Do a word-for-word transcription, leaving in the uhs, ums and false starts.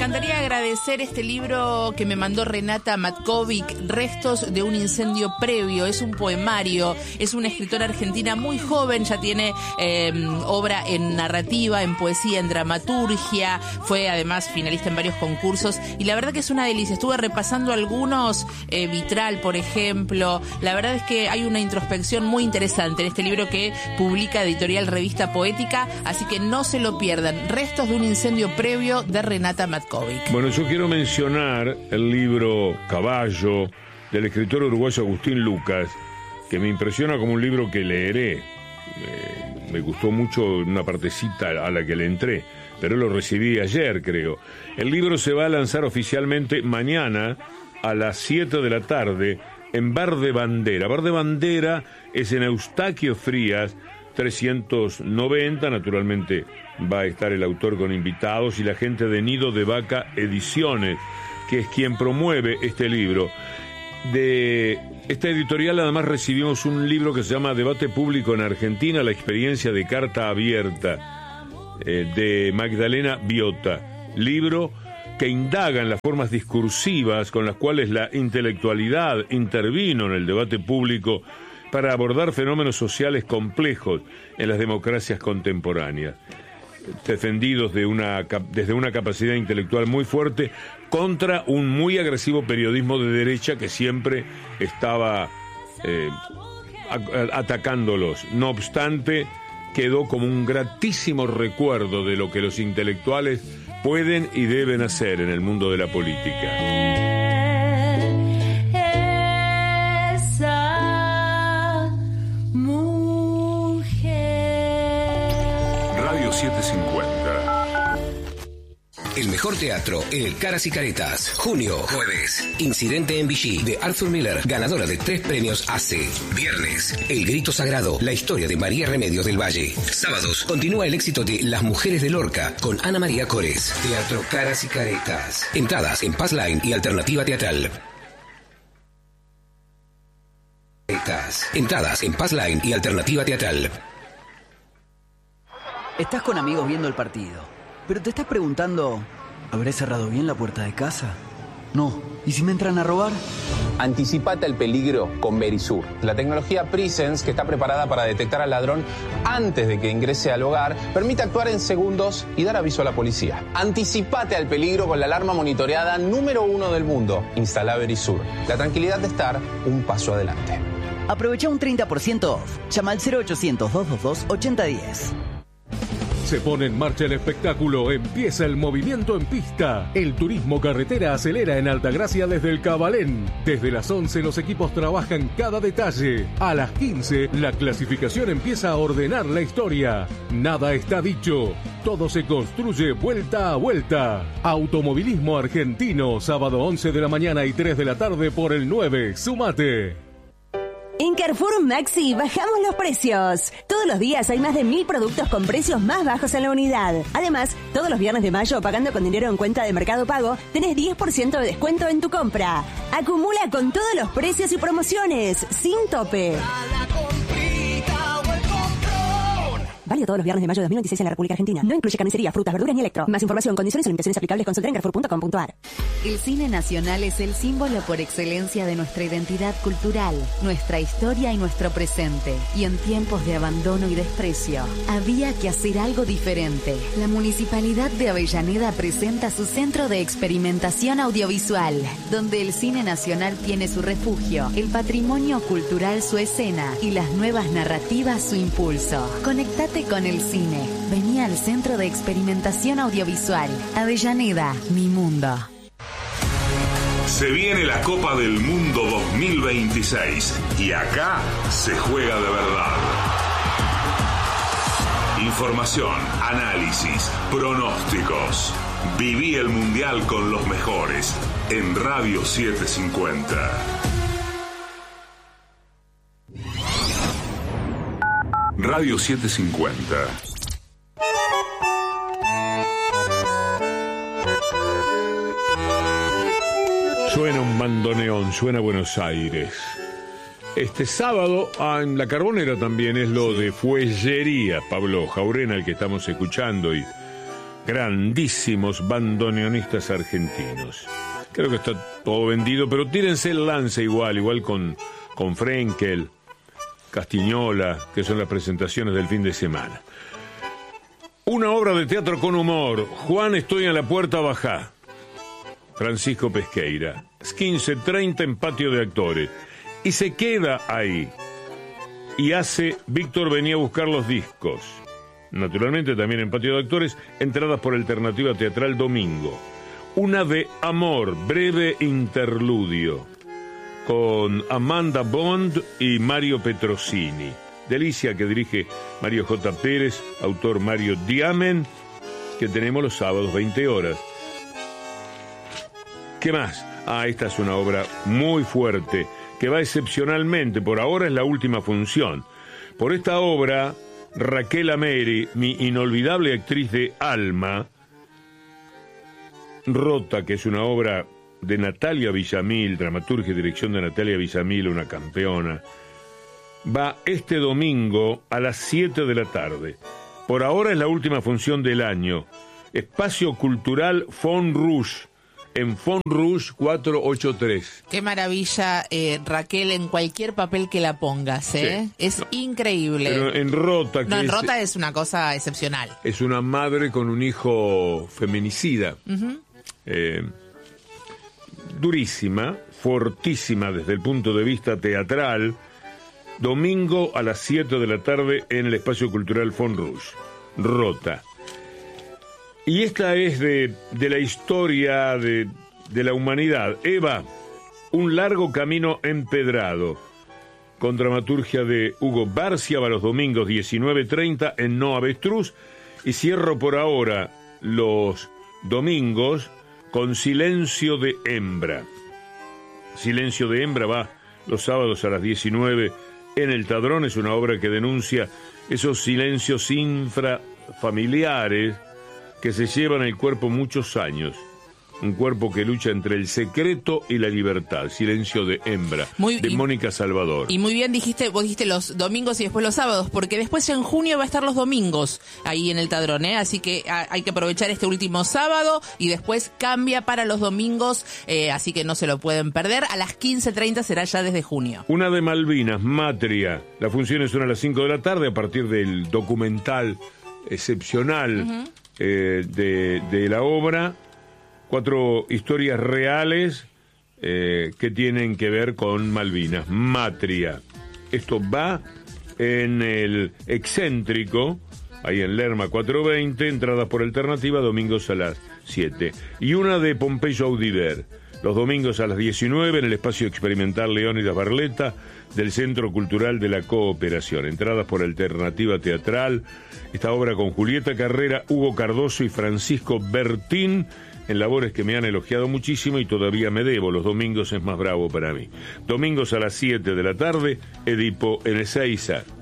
encantaría agradecer este libro que me mandó Renata Matkovic, Restos de un incendio previo. Es un poemario, es una escritora argentina muy joven, ya tiene eh, obra en narrativa, en poesía, en dramaturgia, fue además finalista en varios concursos y la verdad que es una delicia. Estuve repasando algunos, eh, Vitral, por ejemplo. La verdad es que hay una introspección muy interesante en este libro que publica Editorial Revista Poética, así que no se lo pierdan. Restos de un incendio previo, de Renata Matkovic. Bueno, yo quiero mencionar el libro Caballo del escritor uruguayo Agustín Lucas, que me impresiona como un libro que leeré. Eh, me gustó mucho una partecita a la que le entré, pero lo recibí ayer, creo. El libro se va a lanzar oficialmente mañana a las siete de la tarde en Bar de Bandera. Bar de Bandera es en Eustaquio Frías trescientos noventa, naturalmente va a estar el autor con invitados y la gente de Nido de Vaca Ediciones, que es quien promueve este libro. De esta editorial además recibimos un libro que se llama Debate Público en Argentina, la experiencia de carta abierta, eh, de Magdalena Biota, libro que indaga en las formas discursivas con las cuales la intelectualidad intervino en el debate público para abordar fenómenos sociales complejos en las democracias contemporáneas, defendidos de una, desde una capacidad intelectual muy fuerte contra un muy agresivo periodismo de derecha que siempre estaba eh, atacándolos. No obstante, quedó como un gratísimo recuerdo de lo que los intelectuales pueden y deben hacer en el mundo de la política. setecientos cincuenta. El mejor teatro en el Caras y Caretas. Junio, jueves. Incidente en Vichy, de Arthur Miller, ganadora de tres premios A C E. Viernes, El Grito Sagrado, la historia de María Remedios del Valle. Sábados, continúa el éxito de Las Mujeres de Lorca, con Ana María Cores. Teatro Caras y Caretas. Entradas en Passline y Alternativa Teatral. Entradas en Passline y Alternativa Teatral. Estás con amigos viendo el partido, pero te estás preguntando, ¿habré cerrado bien la puerta de casa? No. ¿Y si me entran a robar? Anticipate al peligro con Verisur, la tecnología Presence que está preparada para detectar al ladrón antes de que ingrese al hogar, permite actuar en segundos y dar aviso a la policía. Anticipate al peligro con la alarma monitoreada número uno del mundo. Instala Verisur. La tranquilidad de estar un paso adelante. Aprovecha un treinta por ciento off. Llama al cero ochocientos, doscientos veintidós, ochenta diez. Se pone en marcha el espectáculo, empieza el movimiento en pista. El turismo carretera acelera en Altagracia desde el Cabalén. Desde las once los equipos trabajan cada detalle. A las quince la clasificación empieza a ordenar la historia. Nada está dicho, todo se construye vuelta a vuelta. Automovilismo argentino, sábado once de la mañana y tres de la tarde por el nueve. Sumate. En Carrefour Maxi bajamos los precios. Todos los días hay más de mil productos con precios más bajos en la unidad. Además, todos los viernes de mayo, pagando con dinero en cuenta de Mercado Pago, tenés diez por ciento de descuento en tu compra. Acumula con todos los precios y promociones, sin tope. Válido todos los viernes de mayo de dos mil veintiséis en la República Argentina. No incluye carnicería, frutas, verduras ni electro. Más información, condiciones y limitaciones aplicables, consulta en carrefour punto com punto a r. El cine nacional es el símbolo por excelencia de nuestra identidad cultural, nuestra historia y nuestro presente. Y en tiempos de abandono y desprecio, había que hacer algo diferente. La Municipalidad de Avellaneda presenta su Centro de Experimentación Audiovisual, donde el cine nacional tiene su refugio, el patrimonio cultural su escena y las nuevas narrativas su impulso. Conectate con el cine. Vení al Centro de Experimentación Audiovisual. Avellaneda, mi mundo. Se viene la Copa del Mundo dos mil veintiséis y acá se juega de verdad. Información, análisis, pronósticos. Viví el Mundial con los mejores en Radio setecientos cincuenta. Radio setecientos cincuenta. Suena un bandoneón, suena Buenos Aires. Este sábado, ah, en La Carbonera también es lo de Fuellería, Pablo Jaurena, el que estamos escuchando, y grandísimos bandoneonistas argentinos. Creo que está todo vendido, pero tírense el lance igual, igual con, con Frenkel, Castiñola, que son las presentaciones del fin de semana. Una obra de teatro con humor. Juan, estoy en la puerta, bajá. Francisco Pesqueira. quince treinta en Patio de Actores. Y se queda ahí. Y hace Víctor venía a buscar los discos. Naturalmente también en Patio de Actores, entradas por Alternativa Teatral domingo. Una de amor, breve interludio, con Amanda Bond y Mario Petrosini. Delicia que dirige Mario J. Pérez, autor Mario Diamen, que tenemos los sábados, veinte horas. ¿Qué más? Ah, esta es una obra muy fuerte, que va excepcionalmente, por ahora es la última función. Por esta obra, Raquel Ameri, mi inolvidable actriz de Alma, Rota, que es una obra de Natalia Villamil, dramaturgia y dirección de Natalia Villamil, una campeona, va este domingo a las siete de la tarde. Por ahora es la última función del año. Espacio Cultural Font Rouge, en Font Rouge cuatrocientos ochenta y tres. Qué maravilla, eh, Raquel, en cualquier papel que la pongas, ¿eh? Sí. Es no, increíble. Pero en Rota... Que no, en es, Rota es una cosa excepcional. Es una madre con un hijo feminicida. Uh-huh. Eh, durísima, fortísima desde el punto de vista teatral. Domingo a las siete de la tarde en el Espacio Cultural Font Rouge. Rota. Y esta es de, de la historia de, de la humanidad. Eva, un largo camino empedrado, con dramaturgia de Hugo Bárciaba, los domingos diecinueve treinta en No Avestruz. Y cierro por ahora los domingos con Silencio de Hembra. Silencio de Hembra va los sábados a las diecinueve en El Tadrón. Es una obra que denuncia esos silencios infrafamiliares que se llevan el cuerpo muchos años. Un cuerpo que lucha entre el secreto y la libertad. Silencio de Hembra, muy, de y, Mónica Salvador. Y muy bien dijiste, vos dijiste los domingos y después los sábados, porque después en junio va a estar los domingos ahí en El Tadrón, ¿eh? Así que a, hay que aprovechar este último sábado y después cambia para los domingos, eh, así que no se lo pueden perder. A las quince treinta será ya desde junio. Una de Malvinas, Matria. La función es una a las cinco de la tarde a partir del documental excepcional uh-huh. eh, de, de la obra. Cuatro historias reales eh, que tienen que ver con Malvinas. Matria. Esto va en el Excéntrico, ahí en Lerma cuatrocientos veinte, entradas por Alternativa, domingos a las siete. Y una de Pompeyo Audiver, los domingos a las diecinueve en el Espacio Experimental Leónidas Barletta del Centro Cultural de la Cooperación. Entradas por Alternativa Teatral. Esta obra con Julieta Carrera, Hugo Cardoso y Francisco Bertín, en labores que me han elogiado muchísimo y todavía me debo. Los domingos es más bravo para mí. Domingos a las siete de la tarde, Edipo en Ezeiza.